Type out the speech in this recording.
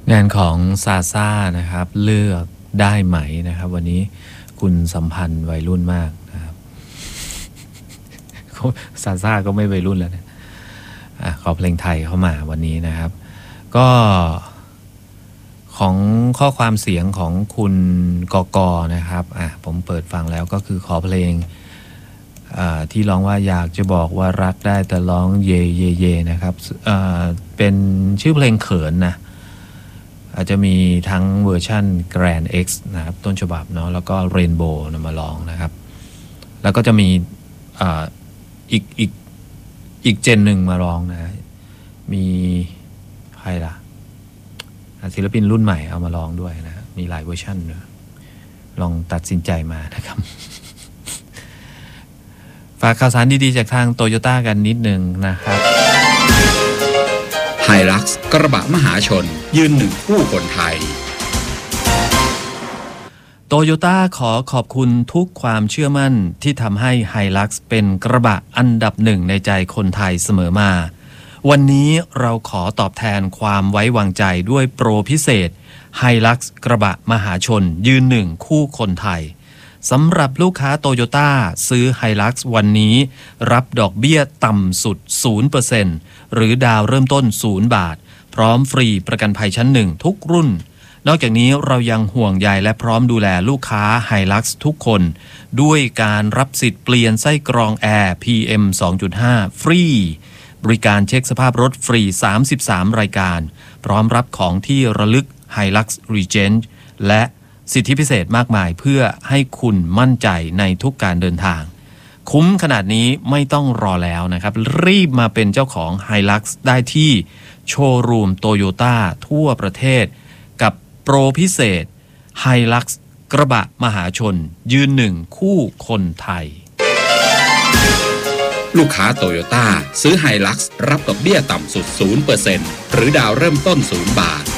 งานของซาซ่านะครับเลือกได้ไหมนะครับวันนี้คุณสัมพันธ์วัยรุ่นมากนะครับซาซ่าก็ไม่วัยรุ่นแล้วนะขอเพลงไทยเข้ามาวันนี้นะครับก็ของข้อความเสียงของคุณกกนะครับผมเปิดฟังแล้วก็คือขอเพลงที่ร้องว่าอยากจะบอกว่ารักได้แต่ร้องเยเยเยนะครับเป็นชื่อเพลงเขินนะอาจจะมีทั้งเวอร์ชัน Grand X นะครับต้นฉบับเนาะแล้วก็ Rainbow มาร้องนะครับแล้วก็จะมีอีกเจนหนึ่งมาร้องนะมีใครล่ะศิลปินรุ่นใหม่เอามาร้องด้วยนะมีหลายเวอร์ชันนะลองตัดสินใจมานะครับฝากข่าวสารดีๆจากทางโตโยต้ากันนิดนึงนะครับไฮลักซ์กระบะมหาชนยืนหนึ่งคู่คนไทยโตโยต้าขอบคุณทุกความเชื่อมั่นที่ทำให้ไฮลักซ์เป็นกระบะอันดับหนึ่งในใจคนไทยเสมอมาวันนี้เราขอตอบแทนความไว้วางใจด้วยโปรพิเศษไฮลักซ์กระบะมหาชนยืนหนึ่งคู่คนไทยสำหรับลูกค้าโตโยต้าซื้อไฮลักซ์วันนี้รับดอกเบี้ยต่ำสุด 0% หรือดาวเริ่มต้น0 บาทพร้อมฟรีประกันภัยชั้นหนึ่งทุกรุ่นนอกจากนี้เรายังห่วงใยและพร้อมดูแลลูกค้าไฮลักซ์ทุกคนด้วยการรับสิทธิ์เปลี่ยนไส้กรองแอร์ PM 2.5 ฟรีบริการเช็คสภาพรถฟรี33รายการพร้อมรับของที่ระลึก Hilux Regent และสิทธิพิเศษมากมายเพื่อให้คุณมั่นใจในทุกการเดินทางคุ้มขนาดนี้ไม่ต้องรอแล้วนะครับรีบมาเป็นเจ้าของ Hilux ได้ที่โชว์รูมโตโยต้าทั่วประเทศกับโปรพิเศษ Hilux กระบะมหาชนยืนหนึ่งคู่คนไทยลูกค้าโตโยต้าซื้อไฮลักซ์รับดอกเบี้ยต่ำสุด 0% หรือดาวเริ่มต้น0 บาท